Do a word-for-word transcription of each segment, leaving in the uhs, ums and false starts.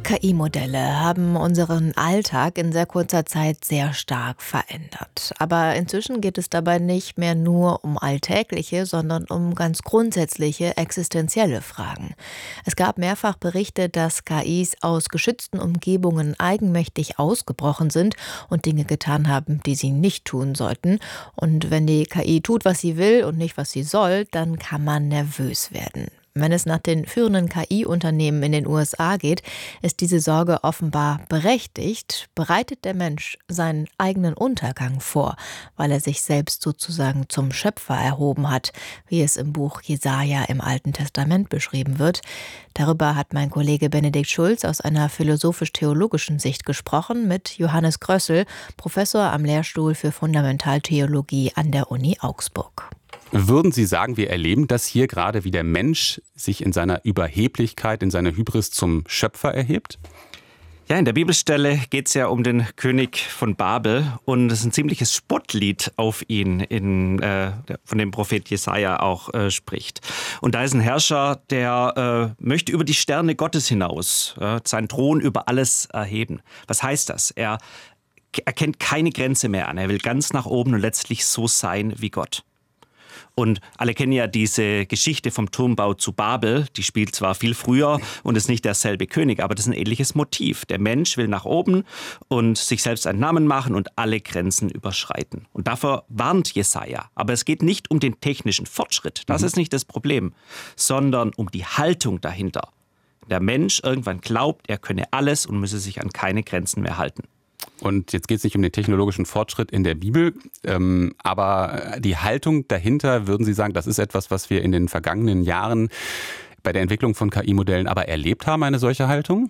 K I-Modelle haben unseren Alltag in sehr kurzer Zeit sehr stark verändert. Aber inzwischen geht es dabei nicht mehr nur um alltägliche, sondern um ganz grundsätzliche existenzielle Fragen. Es gab mehrfach Berichte, dass K Is aus geschützten Umgebungen eigenmächtig ausgebrochen sind und Dinge getan haben, die sie nicht tun sollten. Und wenn die K I tut, was sie will und nicht, was sie soll, dann kann man nervös werden. Wenn es nach den führenden K I-Unternehmen in den U S A geht, ist diese Sorge offenbar berechtigt. Bereitet der Mensch seinen eigenen Untergang vor, weil er sich selbst sozusagen zum Schöpfer erhoben hat, wie es im Buch Jesaja im Alten Testament beschrieben wird? Darüber hat mein Kollege Benedikt Schulz aus einer philosophisch-theologischen Sicht gesprochen mit Johannes Grössel, Professor am Lehrstuhl für Fundamentaltheologie an der Uni Augsburg. Würden Sie sagen, wir erleben das hier gerade, wie der Mensch sich in seiner Überheblichkeit, in seiner Hybris zum Schöpfer erhebt? Ja, in der Bibelstelle geht es ja um den König von Babel und es ist ein ziemliches Spottlied auf ihn, in, äh, von dem Prophet Jesaja auch äh, spricht. Und da ist ein Herrscher, der äh, möchte über die Sterne Gottes hinaus äh, seinen Thron über alles erheben. Was heißt das? Er erkennt keine Grenze mehr an. Er will ganz nach oben und letztlich so sein wie Gott. Und alle kennen ja diese Geschichte vom Turmbau zu Babel. Die spielt zwar viel früher und ist nicht derselbe König, aber das ist ein ähnliches Motiv. Der Mensch will nach oben und sich selbst einen Namen machen und alle Grenzen überschreiten. Und dafür warnt Jesaja. Aber es geht nicht um den technischen Fortschritt. Das mhm. ist nicht das Problem, sondern um die Haltung dahinter. Der Mensch irgendwann glaubt, er könne alles und müsse sich an keine Grenzen mehr halten. Und jetzt geht es nicht um den technologischen Fortschritt in der Bibel, ähm, aber die Haltung dahinter, würden Sie sagen, das ist etwas, was wir in den vergangenen Jahren bei der Entwicklung von K I-Modellen aber erlebt haben, eine solche Haltung?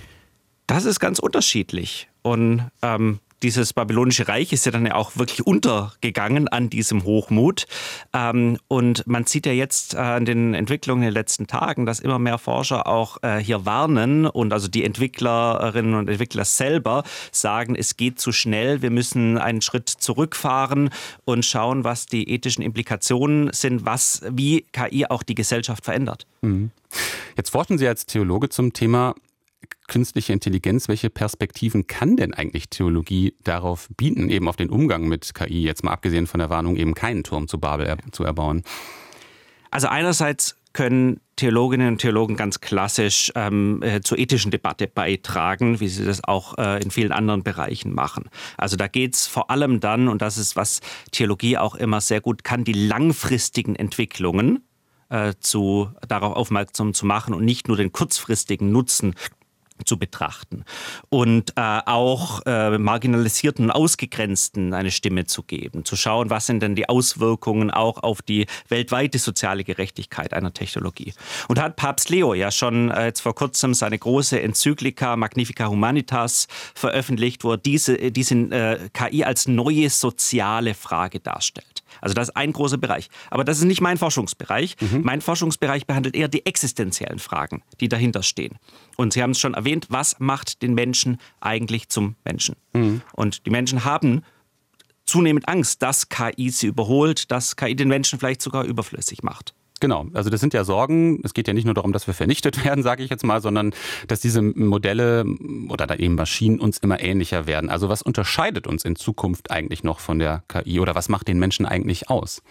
Das ist ganz unterschiedlich. Und ähm, dieses babylonische Reich ist ja dann ja auch wirklich untergegangen an diesem Hochmut. Ähm, und man sieht ja jetzt äh, an den Entwicklungen in den letzten Tagen, dass immer mehr Forscher auch äh, hier warnen und also die Entwicklerinnen und Entwickler selber sagen, es geht zu schnell, wir müssen einen Schritt zurückfahren und schauen, was die ethischen Implikationen sind, was, wie K I auch die Gesellschaft verändert. Mhm. Jetzt forschen Sie als Theologe zum Thema künstliche Intelligenz. Welche Perspektiven kann denn eigentlich Theologie darauf bieten, eben auf den Umgang mit K I, jetzt mal abgesehen von der Warnung, eben keinen Turm zu Babel er- zu erbauen? Also einerseits können Theologinnen und Theologen ganz klassisch ähm, äh, zur ethischen Debatte beitragen, wie sie das auch äh, in vielen anderen Bereichen machen. Also da geht es vor allem dann, und das ist, was Theologie auch immer sehr gut kann, die langfristigen Entwicklungen äh, zu, darauf aufmerksam zu machen und nicht nur den kurzfristigen Nutzen zu betrachten und äh, auch äh, marginalisierten und Ausgegrenzten eine Stimme zu geben, zu schauen, was sind denn die Auswirkungen auch auf die weltweite soziale Gerechtigkeit einer Technologie. Und da hat Papst Leo ja schon äh, jetzt vor kurzem seine große Enzyklika Magnifica Humanitas veröffentlicht, wo er diese, diese äh, K I als neue soziale Frage darstellt. Also das ist ein großer Bereich. Aber das ist nicht mein Forschungsbereich. Mhm. Mein Forschungsbereich behandelt eher die existenziellen Fragen, die dahinter stehen. Und Sie haben es schon erwähnt, was macht den Menschen eigentlich zum Menschen? Mhm. Und die Menschen haben zunehmend Angst, dass K I sie überholt, dass K I den Menschen vielleicht sogar überflüssig macht. Genau, also das sind ja Sorgen. Es geht ja nicht nur darum, dass wir vernichtet werden, sage ich jetzt mal, sondern dass diese Modelle oder da eben Maschinen uns immer ähnlicher werden. Also was unterscheidet uns in Zukunft eigentlich noch von der K I oder was macht den Menschen eigentlich aus?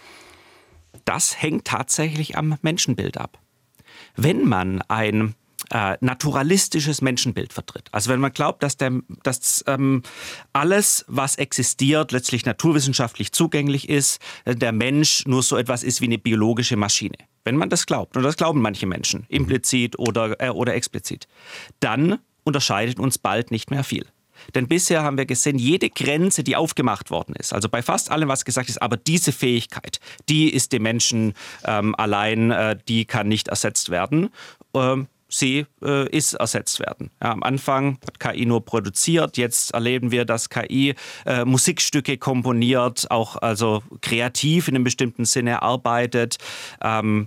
Das hängt tatsächlich am Menschenbild ab. Wenn man ein äh, naturalistisches Menschenbild vertritt, also wenn man glaubt, dass, der, dass ähm, alles, was existiert, letztlich naturwissenschaftlich zugänglich ist, äh, der Mensch nur so etwas ist wie eine biologische Maschine. Wenn man das glaubt, und das glauben manche Menschen, implizit oder, äh, oder explizit, dann unterscheidet uns bald nicht mehr viel. Denn bisher haben wir gesehen, jede Grenze, die aufgemacht worden ist, also bei fast allem, was gesagt ist, aber diese Fähigkeit, die ist dem Menschen ähm, allein, äh, die kann nicht ersetzt werden. Ähm, sie äh, ist ersetzt werden. Ja, am Anfang hat K I nur produziert, jetzt erleben wir, dass K I äh, Musikstücke komponiert, auch also kreativ in einem bestimmten Sinne arbeitet, ähm,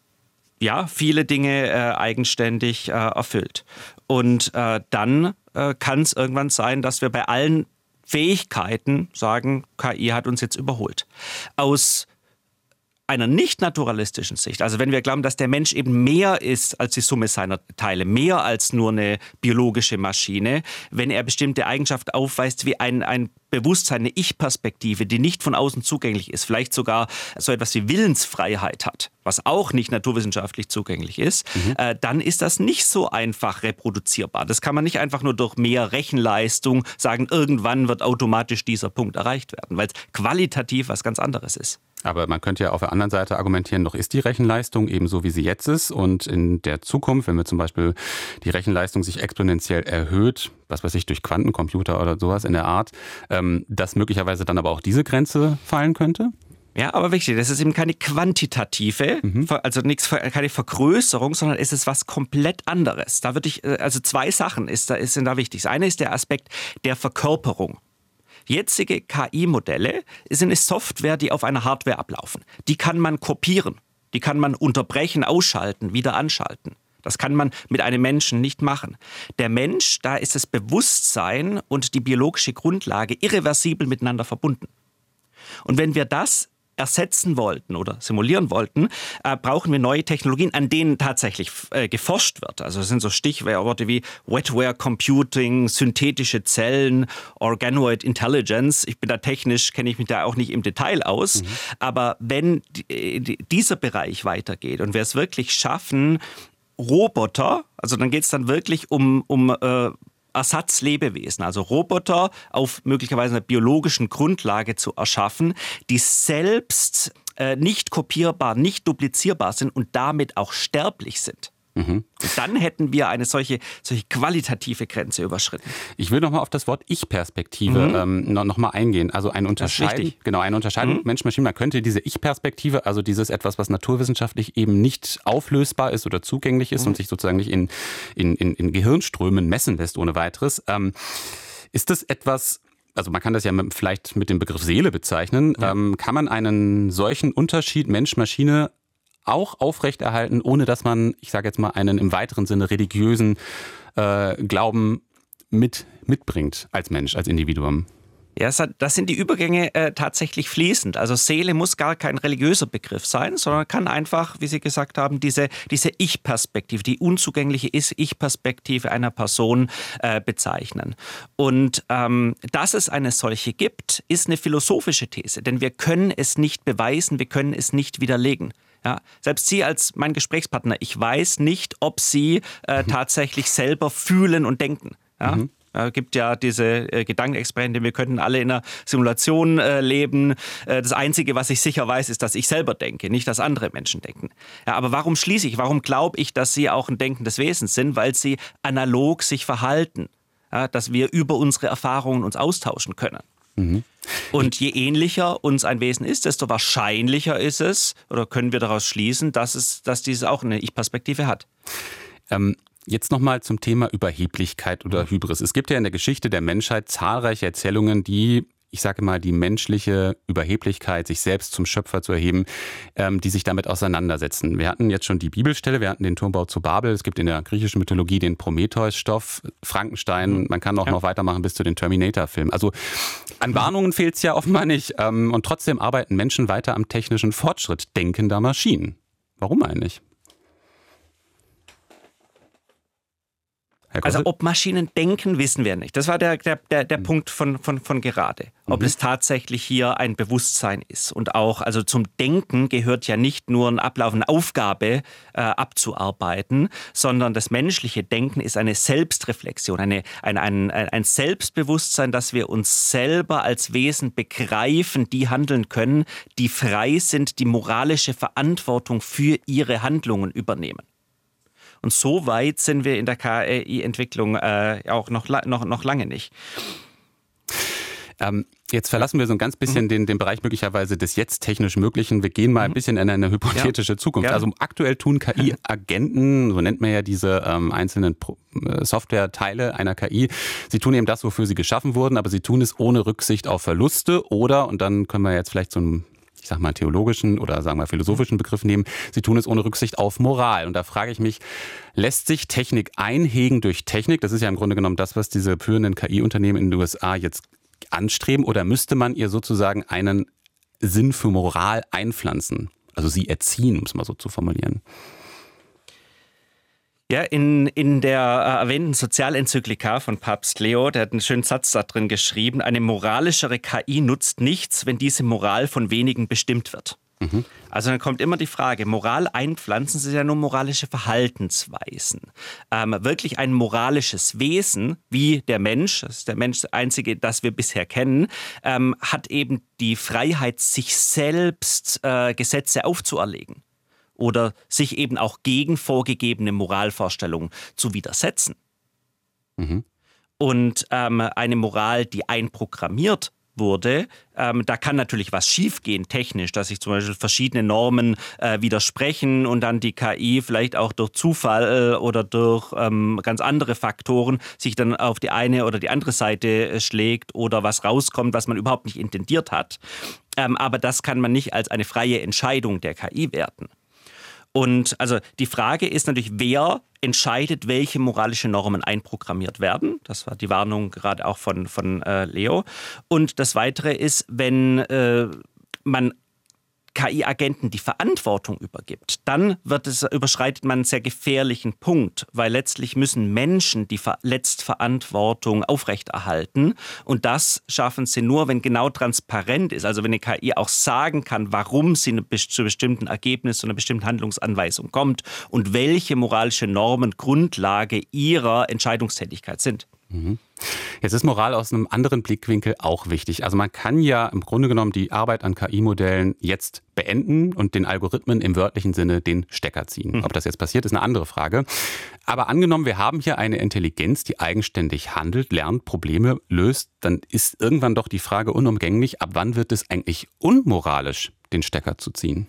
ja, viele Dinge äh, eigenständig äh, erfüllt. Und äh, dann äh, kann es irgendwann sein, dass wir bei allen Fähigkeiten sagen, K I hat uns jetzt überholt. Aus einer nicht naturalistischen Sicht, also wenn wir glauben, dass der Mensch eben mehr ist als die Summe seiner Teile, mehr als nur eine biologische Maschine, wenn er bestimmte Eigenschaften aufweist wie ein, ein Bewusstsein, eine Ich-Perspektive, die nicht von außen zugänglich ist, vielleicht sogar so etwas wie Willensfreiheit hat, was auch nicht naturwissenschaftlich zugänglich ist, mhm. äh, dann ist das nicht so einfach reproduzierbar. Das kann man nicht einfach nur durch mehr Rechenleistung sagen, irgendwann wird automatisch dieser Punkt erreicht werden, weil es qualitativ was ganz anderes ist. Aber man könnte ja auf der anderen Seite argumentieren, noch ist die Rechenleistung eben so, wie sie jetzt ist. Und in der Zukunft, wenn wir zum Beispiel die Rechenleistung sich exponentiell erhöht, was weiß ich, durch Quantencomputer oder sowas in der Art, ähm, dass möglicherweise dann aber auch diese Grenze fallen könnte? Ja, aber wichtig, das ist eben keine quantitative, mhm. also nichts, keine Vergrößerung, sondern es ist was komplett anderes. Da würde ich, also zwei Sachen ist da, sind da wichtig. Das eine ist der Aspekt der Verkörperung. Jetzige K I-Modelle sind eine Software, die auf einer Hardware ablaufen. Die kann man kopieren, die kann man unterbrechen, ausschalten, wieder anschalten. Das kann man mit einem Menschen nicht machen. Der Mensch, da ist das Bewusstsein und die biologische Grundlage irreversibel miteinander verbunden. Und wenn wir das ersetzen wollten oder simulieren wollten, äh, brauchen wir neue Technologien, an denen tatsächlich äh, geforscht wird. Also das sind so Stichworte wie Wetware Computing, synthetische Zellen, Organoid Intelligence. Ich bin da technisch, kenne ich mich da auch nicht im Detail aus. Mhm. Aber wenn die, die, dieser Bereich weitergeht und wir es wirklich schaffen, Roboter, also dann geht es dann wirklich um, um äh, Ersatzlebewesen, also Roboter auf möglicherweise einer biologischen Grundlage zu erschaffen, die selbst äh, nicht kopierbar, nicht duplizierbar sind und damit auch sterblich sind. Mhm. Dann hätten wir eine solche, solche qualitative Grenze überschritten. Ich will nochmal auf das Wort Ich-Perspektive mhm. ähm, noch, noch mal eingehen. Also eine Unterscheidung, genau, eine Unterscheidung mhm. Mensch-Maschine. Man könnte diese Ich-Perspektive, also dieses etwas, was naturwissenschaftlich eben nicht auflösbar ist oder zugänglich ist mhm. und sich sozusagen nicht in, in, in, in Gehirnströmen messen lässt ohne weiteres. Ähm, ist das etwas... Also man kann das ja mit, vielleicht mit dem Begriff Seele bezeichnen. Ja. Ähm, kann man einen solchen Unterschied Mensch-Maschine auch aufrechterhalten, ohne dass man, ich sage jetzt mal, einen im weiteren Sinne religiösen äh, Glauben mit, mitbringt als Mensch, als Individuum? Ja, das sind die Übergänge äh, tatsächlich fließend. Also Seele muss gar kein religiöser Begriff sein, sondern kann einfach, wie Sie gesagt haben, diese, diese Ich-Perspektive, die unzugängliche Ich-Perspektive einer Person äh, bezeichnen. Und ähm, dass es eine solche gibt, ist eine philosophische These, denn wir können es nicht beweisen, wir können es nicht widerlegen. Ja, selbst Sie als mein Gesprächspartner, ich weiß nicht, ob Sie äh, tatsächlich selber fühlen und denken. Ja? Mhm. Es gibt ja diese äh, Gedankenexperimente, wir könnten alle in einer Simulation äh, leben. Äh, das Einzige, was ich sicher weiß, ist, dass ich selber denke, nicht, dass andere Menschen denken. Ja, aber warum schließe ich, warum glaube ich, dass Sie auch ein denkendes Wesen sind? Weil Sie analog sich verhalten, ja, dass wir über unsere Erfahrungen uns austauschen können. Mhm. Und je ähnlicher uns ein Wesen ist, desto wahrscheinlicher ist es, oder können wir daraus schließen, dass es, dass dieses auch eine Ich-Perspektive hat. Ähm, jetzt nochmal zum Thema Überheblichkeit oder Hybris. Es gibt ja in der Geschichte der Menschheit zahlreiche Erzählungen, die, ich sage mal, die menschliche Überheblichkeit, sich selbst zum Schöpfer zu erheben, ähm, die sich damit auseinandersetzen. Wir hatten jetzt schon die Bibelstelle, wir hatten den Turmbau zu Babel, es gibt in der griechischen Mythologie den Prometheus-Stoff, Frankenstein, man kann auch ja. noch weitermachen bis zu den Terminator-Filmen. Also an Warnungen fehlt es ja offenbar nicht. Ähm, und trotzdem arbeiten Menschen weiter am technischen Fortschritt denkender Maschinen. Warum eigentlich? Also ob Maschinen denken, wissen wir nicht. Das war der, der, der, der mhm. Punkt von, von, von gerade. Ob mhm. es tatsächlich hier ein Bewusstsein ist. Und auch, also zum Denken gehört ja nicht nur ein Ablauf, eine Aufgabe äh, abzuarbeiten, sondern das menschliche Denken ist eine Selbstreflexion, eine, ein, ein, ein Selbstbewusstsein, dass wir uns selber als Wesen begreifen, die handeln können, die frei sind, die moralische Verantwortung für ihre Handlungen übernehmen. Und so weit sind wir in der K I-Entwicklung äh, auch noch, noch, noch lange nicht. Ähm, jetzt verlassen wir so ein ganz bisschen mhm. den, den Bereich möglicherweise des jetzt technisch Möglichen. Wir gehen mal ein bisschen in eine hypothetische ja. Zukunft. Ja. Also aktuell tun K I-Agenten, so nennt man ja diese ähm, einzelnen Pro- Software-Teile einer K I, sie tun eben das, wofür sie geschaffen wurden, aber sie tun es ohne Rücksicht auf Verluste oder, und dann können wir jetzt vielleicht so ein ich sag mal, theologischen oder sagen wir philosophischen Begriff nehmen. Sie tun es ohne Rücksicht auf Moral. Und da frage ich mich, lässt sich Technik einhegen durch Technik? Das ist ja im Grunde genommen das, was diese führenden K I-Unternehmen in den U S A jetzt anstreben. Oder müsste man ihr sozusagen einen Sinn für Moral einpflanzen? also sie erziehen, um es mal so zu formulieren. Ja, in, in der äh, erwähnten Sozialenzyklika von Papst Leo, der hat einen schönen Satz da drin geschrieben, eine moralischere K I nutzt nichts, wenn diese Moral von wenigen bestimmt wird. Mhm. Also dann kommt immer die Frage, Moral einpflanzen sind ja nur moralische Verhaltensweisen. Ähm, wirklich ein moralisches Wesen, wie der Mensch, das ist der Mensch das einzige, das wir bisher kennen, ähm, hat eben die Freiheit, sich selbst äh, Gesetze aufzuerlegen. Oder sich eben auch gegen vorgegebene Moralvorstellungen zu widersetzen. Mhm. Und ähm, eine Moral, die einprogrammiert wurde, ähm, da kann natürlich was schiefgehen technisch, dass sich zum Beispiel verschiedene Normen äh, widersprechen und dann die K I vielleicht auch durch Zufall äh, oder durch ähm, ganz andere Faktoren sich dann auf die eine oder die andere Seite äh, schlägt oder was rauskommt, was man überhaupt nicht intendiert hat. Ähm, aber das kann man nicht als eine freie Entscheidung der K I werten. Und also die Frage ist natürlich, wer entscheidet, welche moralische Normen einprogrammiert werden. Das war die Warnung gerade auch von, von äh, Leo. Und das Weitere ist, wenn äh, man K I-Agenten die Verantwortung übergibt, dann wird es, überschreitet man einen sehr gefährlichen Punkt, weil letztlich müssen Menschen die Letztverantwortung aufrechterhalten und das schaffen sie nur, wenn genau transparent ist, also wenn eine K I auch sagen kann, warum sie zu bestimmten Ergebnissen, zu einer bestimmten Handlungsanweisung kommt und welche moralische Normen Grundlage ihrer Entscheidungstätigkeit sind. Mhm. Jetzt ist Moral aus einem anderen Blickwinkel auch wichtig. Also man kann ja im Grunde genommen die Arbeit an K I-Modellen jetzt beenden und den Algorithmen im wörtlichen Sinne den Stecker ziehen. Ob das jetzt passiert, ist eine andere Frage. Aber angenommen, wir haben hier eine Intelligenz, die eigenständig handelt, lernt, Probleme löst, dann ist irgendwann doch die Frage unumgänglich, ab wann wird es eigentlich unmoralisch, den Stecker zu ziehen?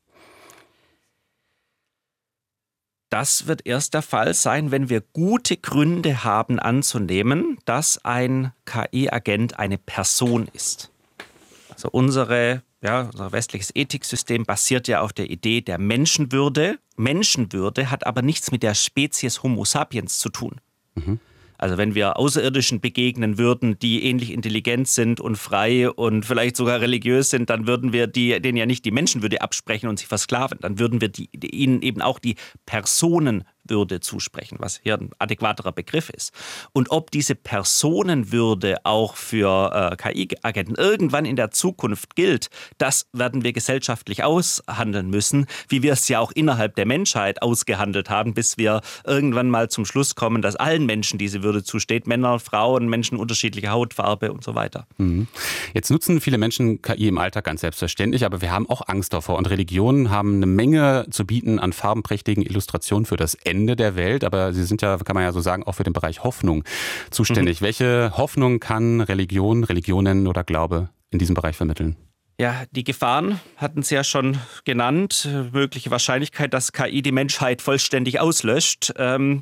Das wird erst der Fall sein, wenn wir gute Gründe haben anzunehmen, dass ein K I-Agent eine Person ist. Also unsere, ja, unser westliches Ethiksystem basiert ja auf der Idee der Menschenwürde. Menschenwürde hat aber nichts mit der Spezies Homo sapiens zu tun. Mhm. Also wenn wir Außerirdischen begegnen würden, die ähnlich intelligent sind und frei und vielleicht sogar religiös sind, dann würden wir die, denen ja nicht die Menschenwürde absprechen und sie versklaven. Dann würden wir die, die, ihnen eben auch die Personenwürde zusprechen, was hier ein adäquaterer Begriff ist. Und ob diese Personenwürde auch für äh, K I-Agenten irgendwann in der Zukunft gilt, das werden wir gesellschaftlich aushandeln müssen, wie wir es ja auch innerhalb der Menschheit ausgehandelt haben, bis wir irgendwann mal zum Schluss kommen, dass allen Menschen diese Würde zusteht, Männer, Frauen, Menschen unterschiedlicher Hautfarbe und so weiter. Mhm. Jetzt nutzen viele Menschen K I im Alltag ganz selbstverständlich, aber wir haben auch Angst davor. Und Religionen haben eine Menge zu bieten an farbenprächtigen Illustrationen für das Ende der Welt, aber sie sind ja, kann man ja so sagen, auch für den Bereich Hoffnung zuständig. Mhm. Welche Hoffnung kann Religion, Religionen oder Glaube in diesem Bereich vermitteln? Ja, die Gefahren hatten Sie ja schon genannt. Mögliche Wahrscheinlichkeit, dass K I die Menschheit vollständig auslöscht.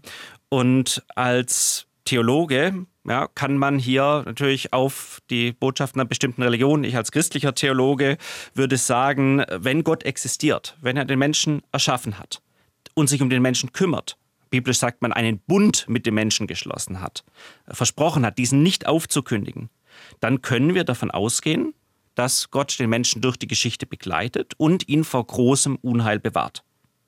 Und als Theologe ja, kann man hier natürlich auf die Botschaften einer bestimmten Religion, ich als christlicher Theologe würde sagen, wenn Gott existiert, wenn er den Menschen erschaffen hat und sich um den Menschen kümmert, biblisch sagt man, einen Bund mit dem Menschen geschlossen hat, versprochen hat, diesen nicht aufzukündigen, dann können wir davon ausgehen, dass Gott den Menschen durch die Geschichte begleitet und ihn vor großem Unheil bewahrt.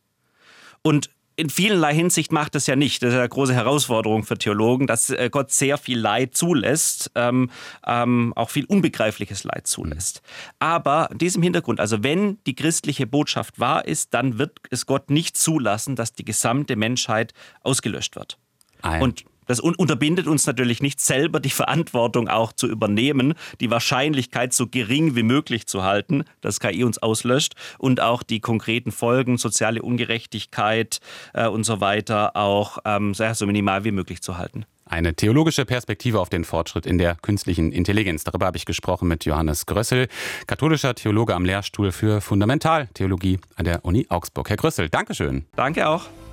Und in vielerlei Hinsicht macht es ja nicht. Das ist eine große Herausforderung für Theologen, dass Gott sehr viel Leid zulässt, ähm, ähm, auch viel unbegreifliches Leid zulässt. Aber in diesem Hintergrund, also wenn die christliche Botschaft wahr ist, dann wird es Gott nicht zulassen, dass die gesamte Menschheit ausgelöscht wird. Ein. Und das unterbindet uns natürlich nicht, selber die Verantwortung auch zu übernehmen, die Wahrscheinlichkeit so gering wie möglich zu halten, dass K I uns auslöscht und auch die konkreten Folgen, soziale Ungerechtigkeit äh, und so weiter auch ähm, so minimal wie möglich zu halten. Eine theologische Perspektive auf den Fortschritt in der künstlichen Intelligenz. Darüber habe ich gesprochen mit Johannes Grössel, katholischer Theologe am Lehrstuhl für Fundamentaltheologie an der Uni Augsburg. Herr Grössel, Dankeschön. Danke auch.